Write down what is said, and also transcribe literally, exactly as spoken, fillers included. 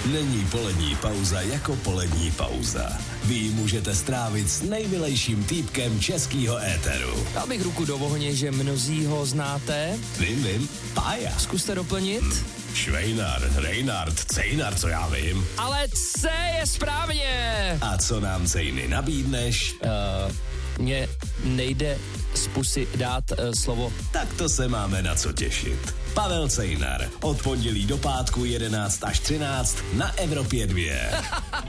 Není polední pauza jako polední pauza. Vy ji můžete strávit s nejmilejším týpkem českýho éteru. Dal bych ruku do ohně, že mnozí ho znáte. Vím, vím, Pája. Zkuste doplnit. Hm. Švejnar, Rejnard, Cejnar, co já vím. Ale C je správně. A co nám, Cejny, nabídneš? Uh, mně nejde z pusy dát uh, slovo. Tak to se máme na co těšit. Pavel Cejnar, od pondělí do pátku jedenáct až třináct na Evropě dva.